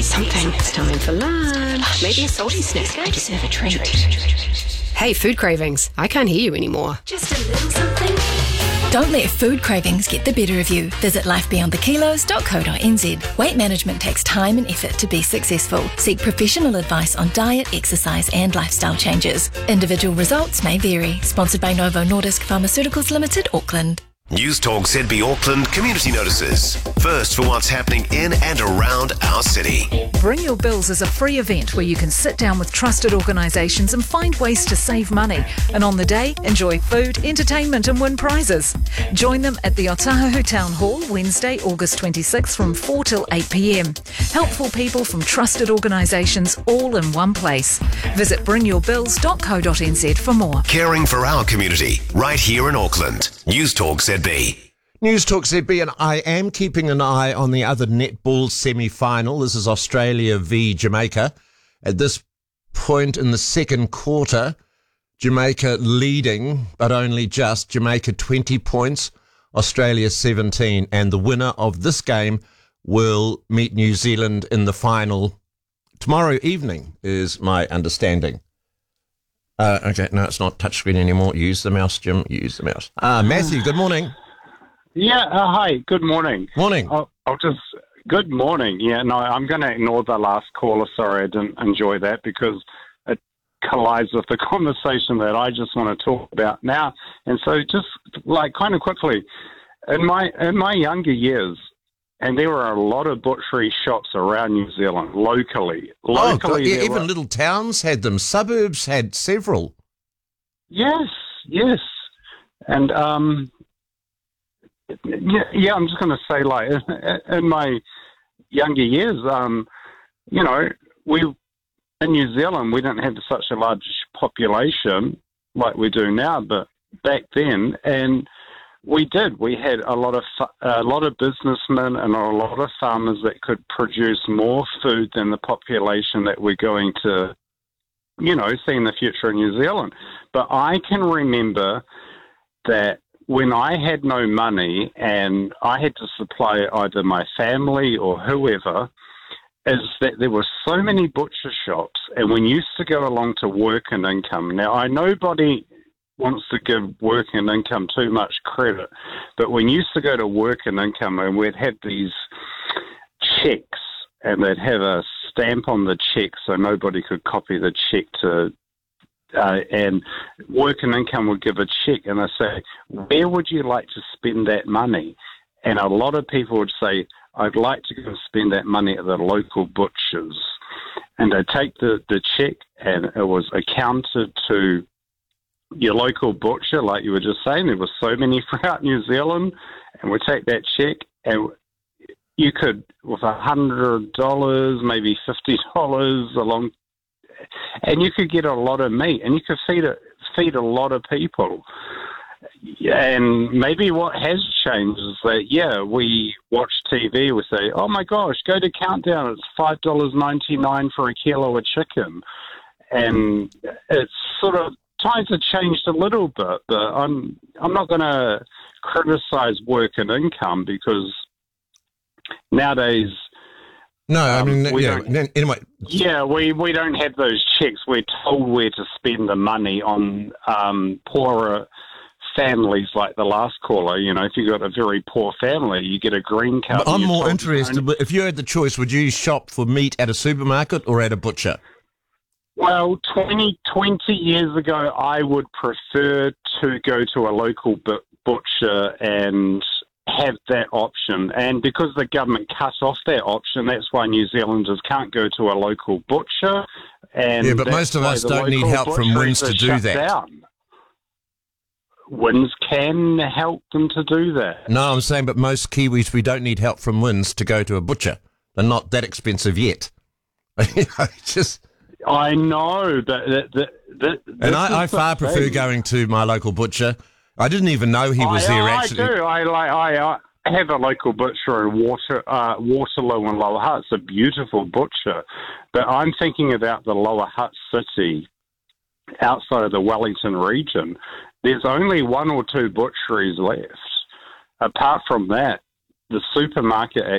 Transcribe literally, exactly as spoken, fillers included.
something. It's time for lunch. Maybe a salty snack. I deserve a treat. Hey, food cravings. I can't hear you anymore. Just a little something. Don't let food cravings get the better of you. Visit life beyond the kilos dot co dot n z. Weight management takes time and effort to be successful. Seek professional advice on diet, exercise and lifestyle changes. Individual results may vary. Sponsored by Novo Nordisk Pharmaceuticals Limited, Auckland. News Talk Z B Auckland Community Notices. First for what's happening in and around our city. Bring Your Bills is a free event where you can sit down with trusted organisations and find ways to save money. And on the day, enjoy food, entertainment and win prizes. Join them at the Otahuhu Town Hall Wednesday, August twenty-sixth from four till eight p m. Helpful people from trusted organisations all in one place. Visit bring your bills dot co dot n z for more. Caring for our community, right here in Auckland. News Talk Z B. News Talk Z B, and I am keeping an eye on the other netball semi-final. This is Australia v Jamaica. At this point in the second quarter, Jamaica leading, but only just. Jamaica twenty points, Australia seventeen. And the winner of this game will meet New Zealand in the final tomorrow evening, is my understanding. Uh, okay, no, it's not touchscreen anymore. Use the mouse, Jim. Use the mouse. Ah, Matthew, good morning. Yeah, uh, hi, good morning. Morning. I'll, I'll just, good morning. Yeah, no, I'm going to ignore the last caller. Sorry, I didn't enjoy that because it collides with the conversation that I just want to talk about now. And so just like kind of quickly, in my in my younger years, and there were a lot of butchery shops around New Zealand, locally. Locally, oh, God, yeah, there even were, little towns had them. Suburbs had several. Yes, yes. And, um... Yeah, yeah, I'm just going to say, like, in my younger years, um, you know, we in New Zealand we didn't have such a large population like we do now, but back then, and we did. We had a lot of a lot of businessmen and a lot of farmers that could produce more food than the population that we're going to, you know, see in the future in New Zealand. But I can remember that when I had no money and I had to supply either my family or whoever, is that there were so many butcher shops, and we used to go along to work and income. Now, I nobody wants to give work and income too much credit, but we used to go to work and income, and we'd have these checks, and they'd have a stamp on the check so nobody could copy the check to Uh, and work and income would give a check, and they say, where would you like to spend that money? And a lot of people would say, I'd like to go and spend that money at the local butchers. And they take the, the check, and it was accounted to your local butcher, like you were just saying. There were so many throughout New Zealand, and we take that check, and you could, with a hundred dollars, maybe fifty dollars along, and you could get a lot of meat, and you could feed a, feed a lot of people. And maybe what has changed is that, yeah, we watch T V, we say, oh my gosh, go to Countdown, it's five dollars ninety-nine for a kilo of chicken. And it's sort of, times have changed a little bit, but I'm, I'm not going to criticize work and income because nowadays, No, I mean, um, yeah, anyway. Yeah, we, we don't have those checks. We're told where to spend the money on um, poorer families like the last caller. You know, if you've got a very poor family, you get a green card. I'm more interested, but if you had the choice, would you shop for meat at a supermarket or at a butcher? Well, twenty, twenty years ago, I would prefer to go to a local bu- butcher and have that option, and because the government cut off that option, that's why New Zealanders can't go to a local butcher. And yeah, but most of us don't need help from W I N Z to do that. Down. W I N Z can help them to do that. No, I'm saying, but most Kiwis, we don't need help from W I N Z to go to a butcher. They're not that expensive yet. Just. I know, but that, that, that, and I, I far prefer thing. going to my local butcher. I didn't even know he was I, there. I Actually, I do. I like. I, I have a local butcher in Water, uh, Waterloo and Lower Hutt. It's a beautiful butcher, but I'm thinking about the Lower Hutt city, outside of the Wellington region. There's only one or two butcheries left. Apart from that, the supermarket